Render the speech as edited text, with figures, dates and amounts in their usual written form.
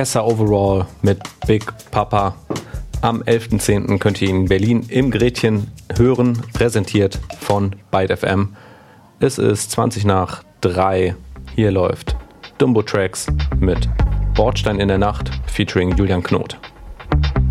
Kessa Overall mit Big Papa. Am 11.10. könnt ihr ihn in Berlin im Gretchen hören, präsentiert von Byte FM. Es ist 2:20. Hier läuft Dumbo Tracks mit Bordstein in der Nacht featuring Julian Knot.